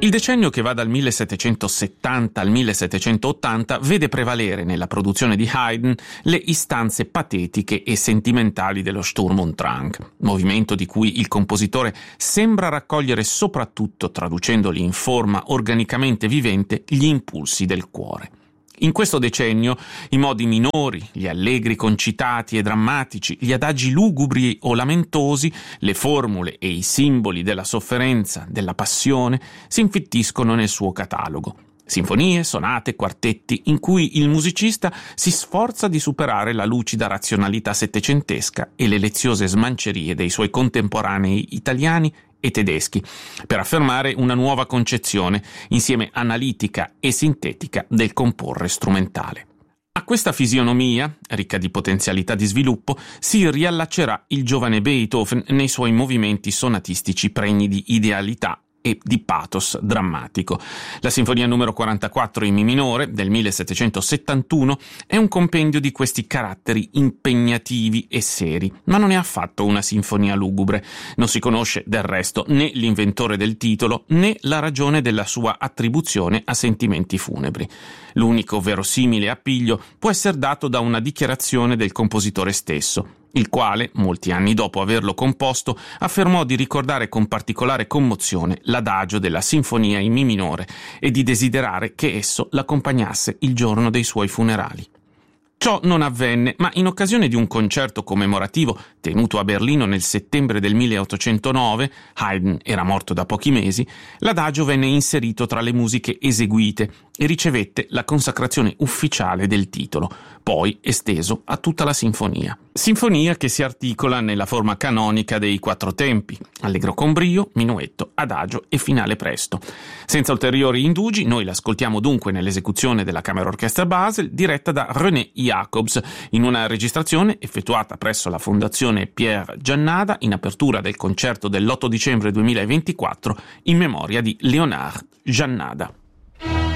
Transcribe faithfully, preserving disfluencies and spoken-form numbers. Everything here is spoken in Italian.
Il decennio che va dal millesettecentosettanta al millesettecentottanta vede prevalere nella produzione di Haydn le istanze patetiche e sentimentali dello Sturm und Drang, movimento di cui il compositore sembra raccogliere soprattutto, traducendoli in forma organicamente vivente, gli impulsi del cuore. In questo decennio i modi minori, gli allegri concitati e drammatici, gli adagi lugubri o lamentosi, le formule e i simboli della sofferenza, della passione, si infittiscono nel suo catalogo. Sinfonie, sonate, quartetti, in cui il musicista si sforza di superare la lucida razionalità settecentesca e le leziose smancerie dei suoi contemporanei italiani e tedeschi, per affermare una nuova concezione, insieme analitica e sintetica, del comporre strumentale. A questa fisionomia, ricca di potenzialità di sviluppo, si riallaccerà il giovane Beethoven nei suoi movimenti sonatistici pregni di idealità e di pathos drammatico. La sinfonia numero quarantaquattro in mi minore del millesettecentosettantuno è un compendio di questi caratteri impegnativi e seri, ma non è affatto una sinfonia lugubre. Non si conosce del resto né l'inventore del titolo né la ragione della sua attribuzione a sentimenti funebri. L'unico verosimile appiglio può essere dato da una dichiarazione del compositore stesso, il quale, molti anni dopo averlo composto, affermò di ricordare con particolare commozione l'adagio della sinfonia in mi minore e di desiderare che esso l'accompagnasse il giorno dei suoi funerali. Ciò non avvenne, ma in occasione di un concerto commemorativo tenuto a Berlino nel settembre del milleottocentonove, Haydn era morto da pochi mesi, l'adagio venne inserito tra le musiche eseguite e ricevette la consacrazione ufficiale del titolo, poi esteso a tutta la sinfonia. Sinfonia che si articola nella forma canonica dei quattro tempi, allegro con brio, minuetto, adagio e finale presto. Senza ulteriori indugi, noi l'ascoltiamo dunque nell'esecuzione della Camera Orchestra Basel, diretta da René Jacobs, in una registrazione effettuata presso la Fondazione Pierre Giannada in apertura del concerto dell'otto dicembre duemilaventiquattro in memoria di Leonard Giannada.